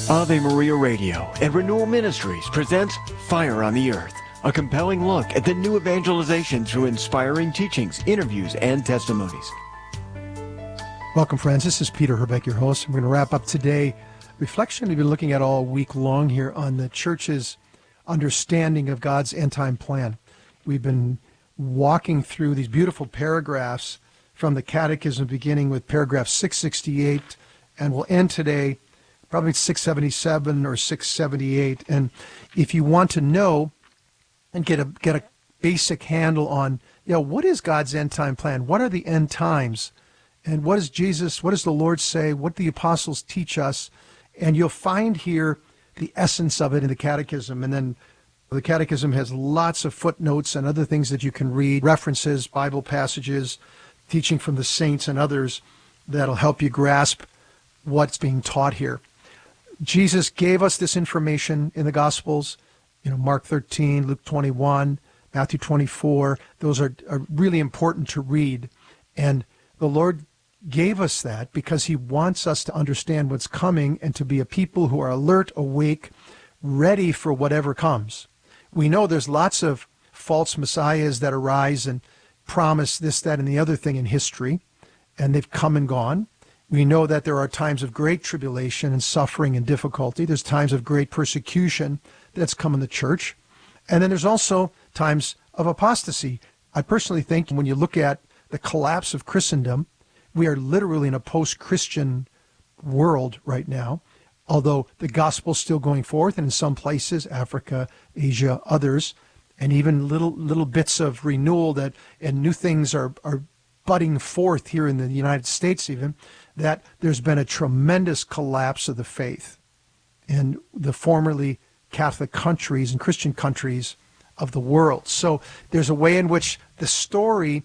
Ave Maria Radio and Renewal Ministries presents Fire on the Earth, a compelling look at the new evangelization through inspiring teachings, interviews, and testimonies. Welcome, friends. This is Peter Herbeck, your host. We're going to wrap up today reflection we've been looking at all week long here on the church's understanding of God's end-time plan. We've been walking through these beautiful paragraphs from the Catechism, beginning with paragraph 668, and we'll end today probably 677 or 678. And if you want to know and get a basic handle on, what is God's end-time plan? What are the end times? And what does the Lord say? What do the apostles teach us? And you'll find here the essence of it in the Catechism. And then the Catechism has lots of footnotes and other things that you can read, references, Bible passages, teaching from the saints and others that'll help you grasp what's being taught here. Jesus gave us this information in the Gospels, Mark 13, Luke 21, Matthew 24. Those are really important to read. And the Lord gave us that because he wants us to understand what's coming and to be a people who are alert, awake, ready for whatever comes. We know there's lots of false messiahs that arise and promise this, that, and the other thing in history, and they've come and gone. We know that there are times of great tribulation and suffering and difficulty. There's times of great persecution that's come in the church. And then there's also times of apostasy. I personally think when you look at the collapse of Christendom, we are literally in a post-Christian world right now, although the gospel's still going forth, and in some places, Africa, Asia, others, and even little bits of renewal and new things are budding forth here in the United States even, that there's been a tremendous collapse of the faith in the formerly Catholic countries and Christian countries of the world. So there's a way in which the story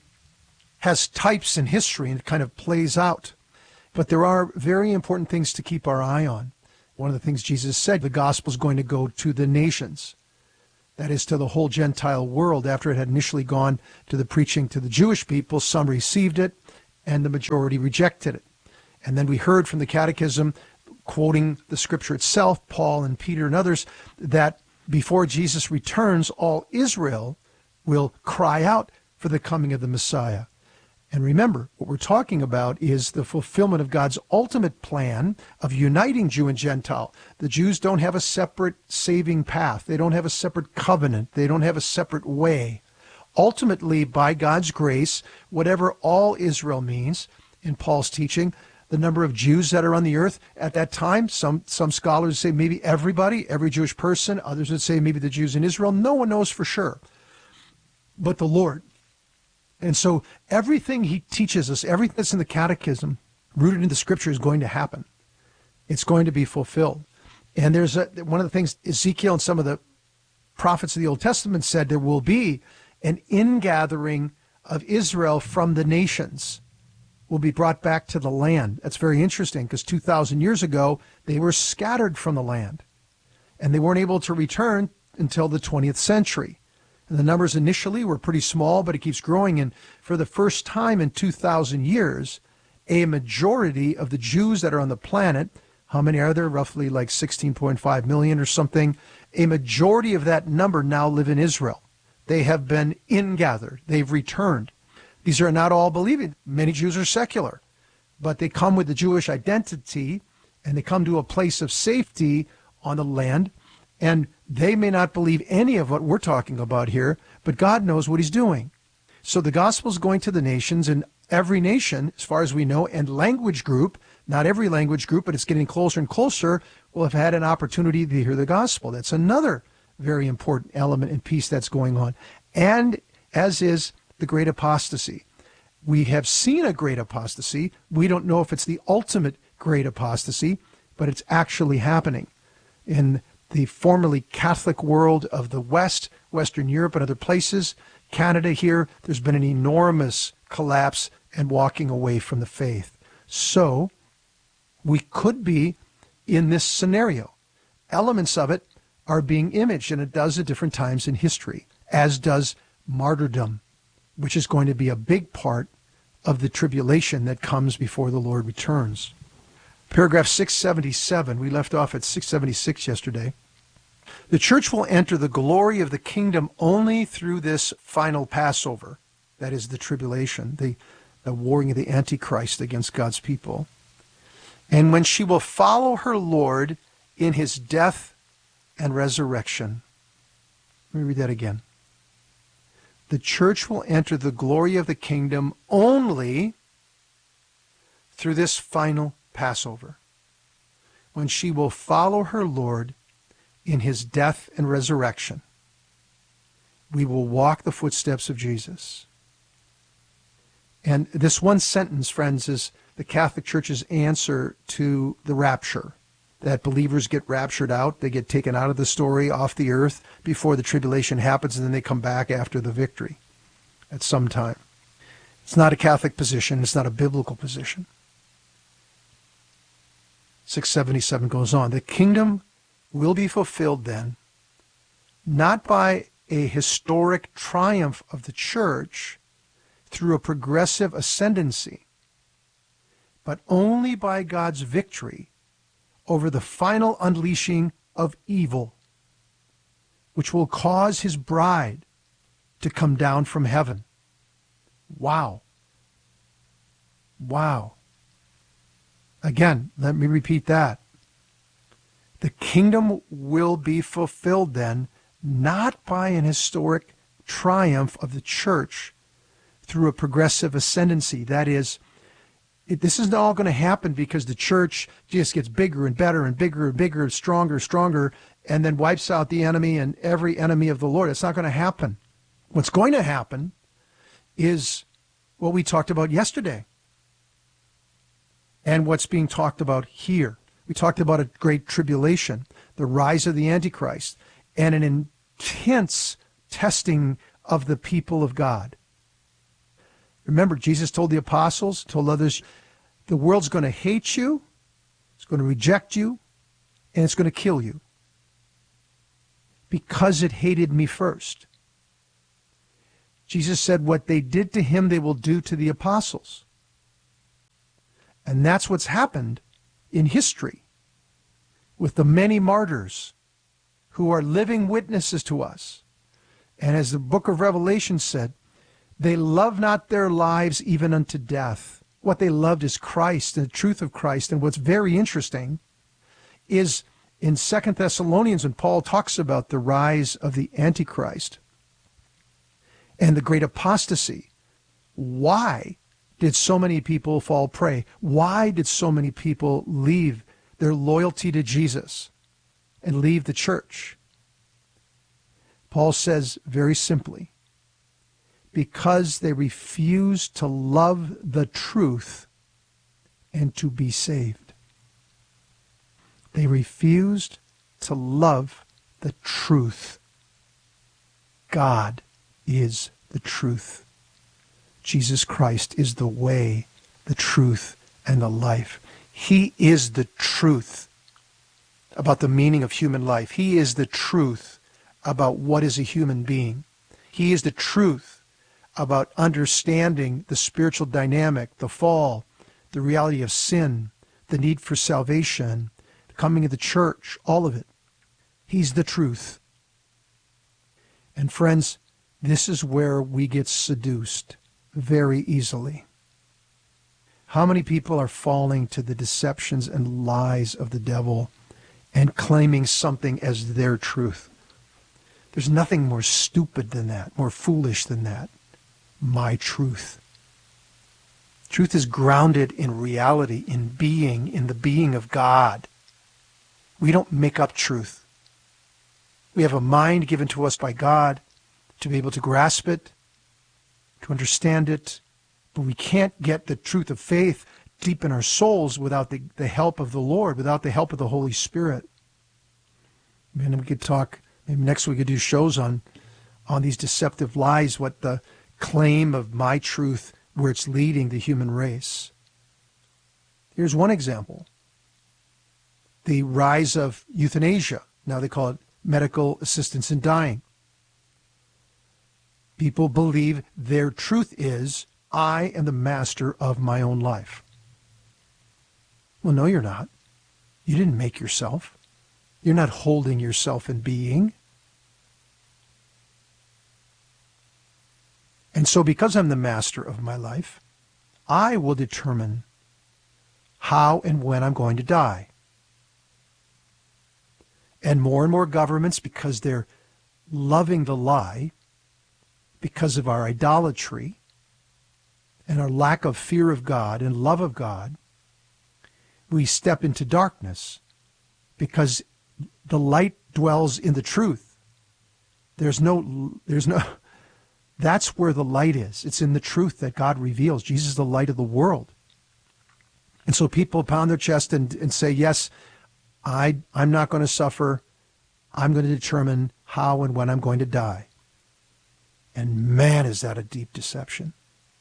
has types in history and it kind of plays out. But there are very important things to keep our eye on. One of the things Jesus said, the gospel is going to go to the nations. That is, to the whole Gentile world. After it had initially gone to the preaching to the Jewish people, some received it and the majority rejected it. And then we heard from the Catechism, quoting the scripture itself, Paul and Peter and others, that before Jesus returns, all Israel will cry out for the coming of the Messiah. And remember, what we're talking about is the fulfillment of God's ultimate plan of uniting Jew and Gentile. The Jews don't have a separate saving path. They don't have a separate covenant. They don't have a separate way. Ultimately, by God's grace, whatever all Israel means in Paul's teaching, the number of Jews that are on the earth at that time, some scholars say maybe everybody, every Jewish person. Others would say maybe the Jews in Israel. No one knows for sure, but the Lord. And so everything he teaches us, everything that's in the Catechism, rooted in the Scripture, is going to happen. It's going to be fulfilled. And there's one of the things Ezekiel and some of the prophets of the Old Testament said, there will be an ingathering of Israel from the nations, will be brought back to the land. That's very interesting because 2,000 years ago, they were scattered from the land. And they weren't able to return until the 20th century. And the numbers initially were pretty small, but it keeps growing. And for the first time in 2,000 years, a majority of the Jews that are on the planet, how many are there? Roughly like 16.5 million or something. A majority of that number now live in Israel. They have been ingathered. They've returned. These are not all believing. Many Jews are secular, but they come with the Jewish identity, and they come to a place of safety on the land. And they may not believe any of what we're talking about here, but God knows what he's doing. So the gospel is going to the nations, and every nation, as far as we know, and language group, not every language group, but it's getting closer and closer, will have had an opportunity to hear the gospel. That's another very important element and piece that's going on. And as is the great apostasy. We have seen a great apostasy. We don't know if it's the ultimate great apostasy, but it's actually happening. In the formerly Catholic world of the West, Western Europe and other places, Canada here, there's been an enormous collapse and walking away from the faith. So we could be in this scenario. Elements of it are being imaged, and it does at different times in history, as does martyrdom, which is going to be a big part of the tribulation that comes before the Lord returns. Paragraph 677, we left off at 676 yesterday. The church will enter the glory of the kingdom only through this final Passover, that is the tribulation, the warring of the Antichrist against God's people. And when she will follow her Lord in his death and resurrection. Let me read that again. The church will enter the glory of the kingdom only through this final Passover, when she will follow her Lord in his death and resurrection. We will walk the footsteps of Jesus. And this one sentence, friends, is the Catholic Church's answer to the rapture, that believers get raptured out. They get taken out of the story, off the earth, before the tribulation happens, and then they come back after the victory at some time. It's not a Catholic position. It's not a biblical position. 677 goes on. The kingdom will be fulfilled then, not by a historic triumph of the church through a progressive ascendancy, but only by God's victory over the final unleashing of evil, which will cause his bride to come down from heaven. Wow. Wow. Again, let me repeat that. The kingdom will be fulfilled then, not by an historic triumph of the church through a progressive ascendancy. That is, this isn't all going to happen because the church just gets bigger and better and bigger and bigger, stronger, and then wipes out the enemy and every enemy of the Lord. It's not going to happen. What's going to happen is what we talked about yesterday and what's being talked about here. We talked about a great tribulation, the rise of the Antichrist, and an intense testing of the people of God. Remember, Jesus told the apostles, told others, the world's going to hate you, it's going to reject you, and it's going to kill you because it hated me first. Jesus said what they did to him, they will do to the apostles. And that's what's happened in history with the many martyrs who are living witnesses to us. And as the book of Revelation said, they love not their lives even unto death. What they loved is Christ and the truth of Christ. And what's very interesting is in 2 Thessalonians, when Paul talks about the rise of the Antichrist and the great apostasy, why did so many people fall prey? Why did so many people leave their loyalty to Jesus and leave the church? Paul says very simply, because they refused to love the truth and to be saved. They refused to love the truth. God is the truth. Jesus Christ is the way, the truth, and the life. He is the truth about the meaning of human life. He is the truth about what is a human being. He is the truth about understanding the spiritual dynamic, the fall, the reality of sin, the need for salvation, the coming of the church, all of it. He's the truth. And friends, this is where we get seduced very easily. How many people are falling to the deceptions and lies of the devil and claiming something as their truth? There's nothing more stupid than that, more foolish than that. My truth. Truth is grounded in reality, in being, in the being of God. We don't make up truth. We have a mind given to us by God to be able to grasp it, to understand it, but we can't get the truth of faith deep in our souls without the help of the Lord, without the help of the Holy Spirit. And we could talk, maybe next week we could do shows on these deceptive lies, what the claim of my truth, where it's leading the human race. Here's one example. The rise of euthanasia. Now they call it medical assistance in dying. People believe their truth is, I am the master of my own life. Well, no, you're not. You didn't make yourself. You're not holding yourself in being. And so because I'm the master of my life, I will determine how and when I'm going to die. And more governments, because they're loving the lie, because of our idolatry and our lack of fear of God and love of God, we step into darkness because the light dwells in the truth. That's where the light is. It's in the truth that God reveals. Jesus is the light of the world. And so people pound their chest and say, yes, I'm not going to suffer. I'm going to determine how and when I'm going to die. And man, is that a deep deception.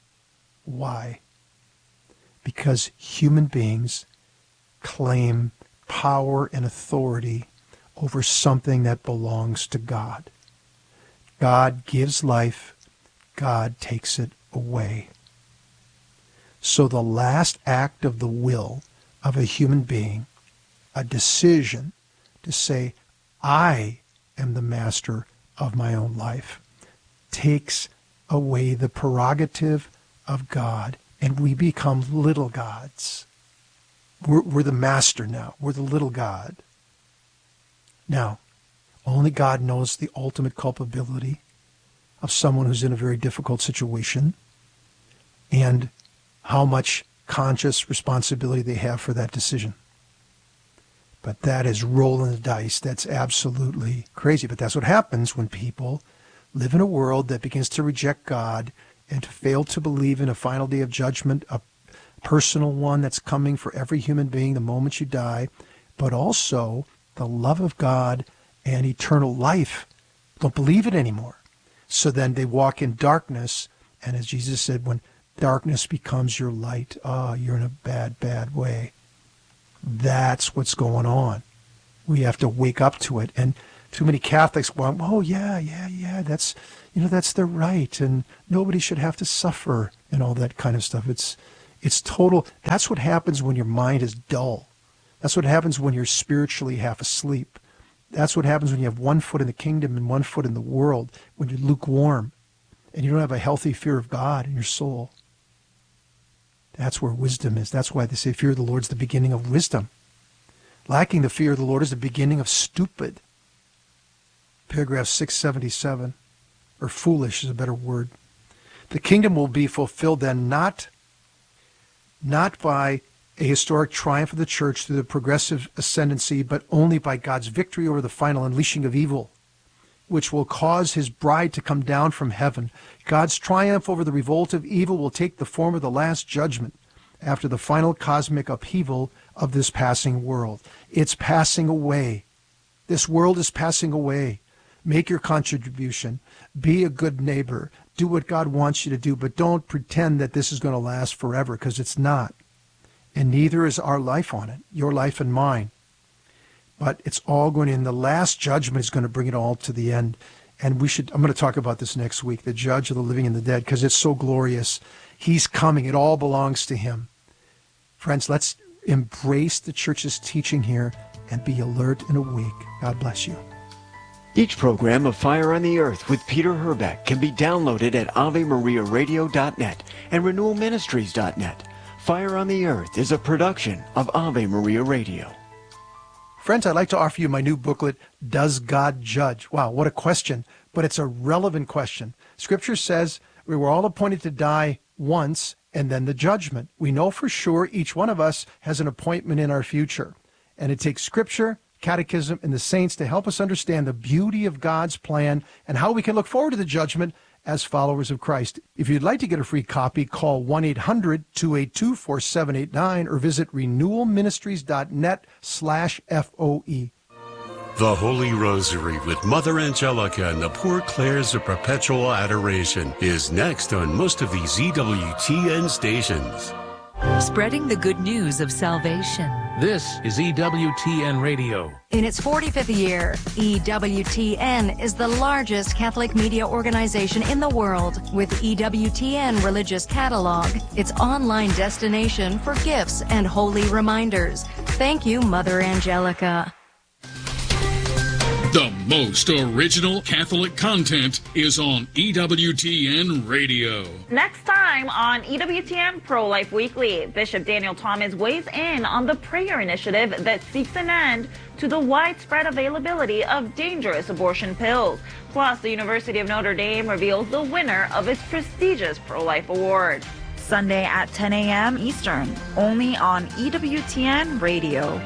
Why? Because human beings claim power and authority over something that belongs to God. God gives life. God takes it away. So the last act of the will of a human being, a decision to say, I am the master of my own life, takes away the prerogative of God, and we become little gods. We're the master now. We're the little god. Now, only God knows the ultimate culpability of someone who's in a very difficult situation and how much conscious responsibility they have for that decision. But that is rolling the dice. That's absolutely crazy. But that's what happens when people live in a world that begins to reject God and to fail to believe in a final day of judgment, a personal one that's coming for every human being the moment you die, but also the love of God and eternal life. Don't believe it anymore. So then they walk in darkness, and as Jesus said, when darkness becomes your light, you're in a bad, bad way. That's what's going on. We have to wake up to it. And too many Catholics go, oh, yeah, that's their right, and nobody should have to suffer, and all that kind of stuff. It's total. That's what happens when your mind is dull. That's what happens when you're spiritually half asleep. That's what happens when you have one foot in the kingdom and one foot in the world, when you're lukewarm, and you don't have a healthy fear of God in your soul. That's where wisdom is. That's why they say fear of the Lord is the beginning of wisdom. Lacking the fear of the Lord is the beginning of stupid. Paragraph 677, or foolish is a better word. The kingdom will be fulfilled then not by a historic triumph of the church through the progressive ascendancy, but only by God's victory over the final unleashing of evil, which will cause his bride to come down from heaven. God's triumph over the revolt of evil will take the form of the last judgment after the final cosmic upheaval of this passing world. It's passing away. This world is passing away. Make your contribution. Be a good neighbor. Do what God wants you to do, but don't pretend that this is going to last forever, because it's not. And neither is our life on it, your life and mine. But it's all going in. The last judgment is going to bring it all to the end. And I'm going to talk about this next week, the judge of the living and the dead, because it's so glorious. He's coming. It all belongs to him. Friends, let's embrace the church's teaching here and be alert and awake. God bless you. Each program of Fire on the Earth with Peter Herbeck can be downloaded at AveMariaRadio.net and RenewalMinistries.net. Fire on the Earth is a production of Ave Maria Radio. Friends, I'd like to offer you my new booklet, Does God Judge? Wow, what a question, but it's a relevant question. Scripture says we were all appointed to die once and then the judgment. We know for sure each one of us has an appointment in our future, and it takes Scripture, Catechism, and the saints to help us understand the beauty of God's plan and how we can look forward to the judgment as followers of Christ. If you'd like to get a free copy, call 1-800-282-4789 or visit renewalministries.net/FOE. The Holy Rosary with Mother Angelica and the Poor Clares of Perpetual Adoration is next on most of these EWTN stations. Spreading the good news of salvation. This is EWTN Radio. In its 45th year, EWTN is the largest Catholic media organization in the world, with EWTN Religious Catalog, its online destination for gifts and holy reminders. Thank you, Mother Angelica. The most original Catholic content is on EWTN Radio. Next time on EWTN Pro-Life Weekly, Bishop Daniel Thomas weighs in on the prayer initiative that seeks an end to the widespread availability of dangerous abortion pills. Plus, the University of Notre Dame reveals the winner of its prestigious Pro-Life Award. Sunday at 10 a.m. Eastern, only on EWTN Radio.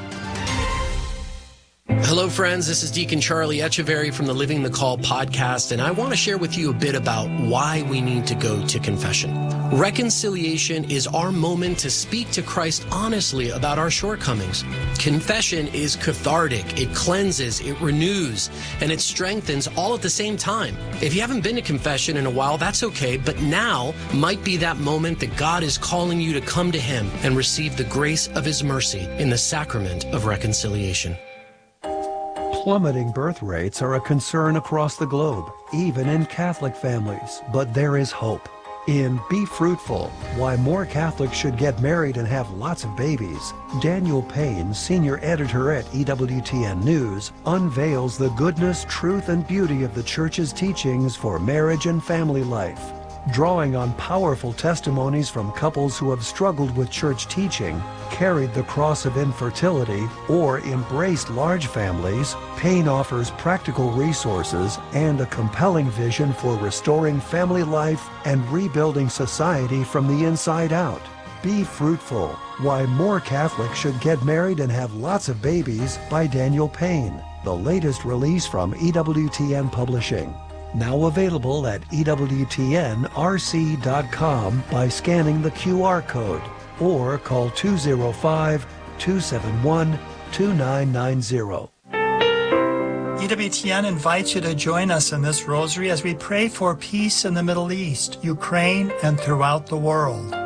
Hello, friends. This is Deacon Charlie Echeverry from the Living the Call podcast, and I want to share with you a bit about why we need to go to confession. Reconciliation is our moment to speak to Christ honestly about our shortcomings. Confession is cathartic. It cleanses, it renews, and it strengthens all at the same time. If you haven't been to confession in a while, that's okay, but now might be that moment that God is calling you to come to Him and receive the grace of His mercy in the sacrament of reconciliation. Plummeting birth rates are a concern across the globe, even in Catholic families, but there is hope. In Be Fruitful, Why More Catholics Should Get Married and Have Lots of Babies, Daniel Payne, senior editor at EWTN News, unveils the goodness, truth, and beauty of the Church's teachings for marriage and family life. Drawing on powerful testimonies from couples who have struggled with church teaching, carried the cross of infertility, or embraced large families, Payne offers practical resources and a compelling vision for restoring family life and rebuilding society from the inside out. Be Fruitful, Why More Catholics Should Get Married and Have Lots of Babies by Daniel Payne, the latest release from EWTN Publishing. Now available at EWTNRC.com by scanning the QR code or call 205-271-2990. EWTN invites you to join us in this rosary as we pray for peace in the Middle East, Ukraine, and throughout the world.